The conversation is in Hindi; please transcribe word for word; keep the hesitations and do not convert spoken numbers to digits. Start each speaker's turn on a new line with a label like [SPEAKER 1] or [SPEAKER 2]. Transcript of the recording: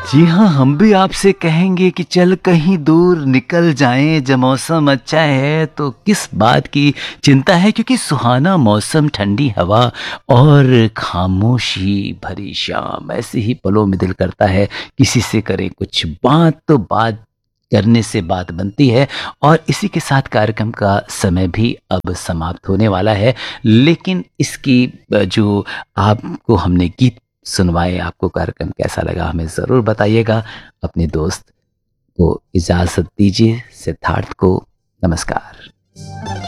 [SPEAKER 1] जी हाँ, हम भी आपसे कहेंगे कि चल कहीं दूर निकल जाएँ, जब मौसम अच्छा है तो किस बात की चिंता है, क्योंकि सुहाना मौसम, ठंडी हवा और खामोशी भरी शाम, ऐसे ही पलों में दिल करता है किसी से करें कुछ बात, तो बात करने से बात बनती है। और इसी के साथ कार्यक्रम का समय भी अब समाप्त होने वाला है। लेकिन इसकी अ, जो आपको हमने गीत सुनवाए, आपको कार्यक्रम कैसा लगा हमें ज़रूर बताइएगा। अपने दोस्त को इजाज़त दीजिए, सिद्धार्थ को नमस्कार।